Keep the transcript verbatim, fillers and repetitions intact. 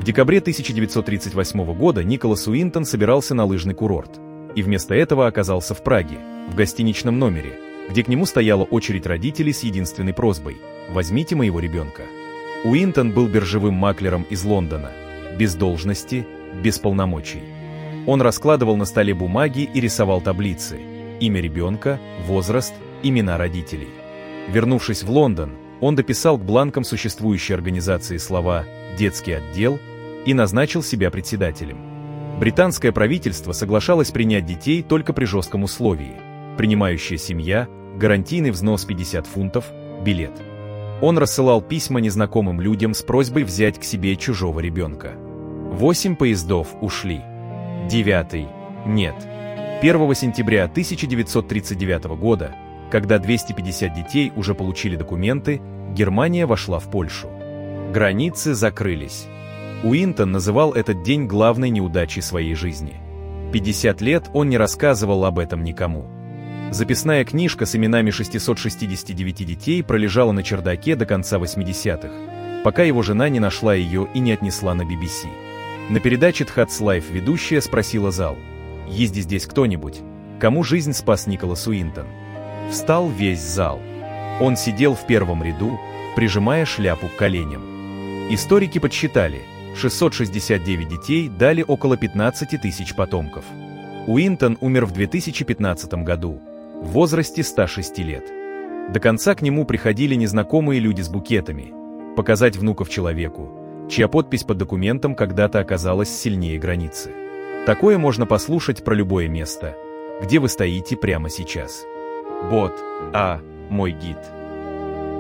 В декабре тысяча девятьсот тридцать восьмого года Николас Уинтон собирался на лыжный курорт, и вместо этого оказался в Праге, в гостиничном номере, где к нему стояла очередь родителей с единственной просьбой – «Возьмите моего ребенка». Уинтон был биржевым маклером из Лондона, без должности, без полномочий. Он раскладывал на столе бумаги и рисовал таблицы – имя ребенка, возраст, имена родителей. Вернувшись в Лондон, он дописал к бланкам существующей организации слова «детский отдел» и назначил себя председателем. Британское правительство соглашалось принять детей только при жестком условии – принимающая семья, гарантийный взнос пятьдесят фунтов, билет. Он рассылал письма незнакомым людям с просьбой взять к себе чужого ребенка. Восемь поездов ушли. Девятый – нет. первого сентября тысяча девятьсот тридцать девятого года, когда двести пятьдесят детей уже получили документы, Германия вошла в Польшу. Границы закрылись. Уинтон называл этот день главной неудачей своей жизни. пятьдесят лет он не рассказывал об этом никому. Записная книжка с именами шестисот шестидесяти девяти детей пролежала на чердаке до конца восьмидесятых, пока его жена не нашла ее и не отнесла на би би си. На передаче «Тхатс Лайф» ведущая спросила зал: «Есть здесь кто-нибудь? Кому жизнь спас Николас Уинтон?» Встал весь зал. Он сидел в первом ряду, прижимая шляпу к коленям. Историки подсчитали, шестьсот шестьдесят девять детей дали около пятнадцати тысяч потомков. Уинтон умер в две тысячи пятнадцатом году, в возрасте ста шести лет. До конца к нему приходили незнакомые люди с букетами, показать внуков человеку, чья подпись под документом когда-то оказалась сильнее границы. Такое можно послушать про любое место, где вы стоите прямо сейчас. Бот, а, мой гид.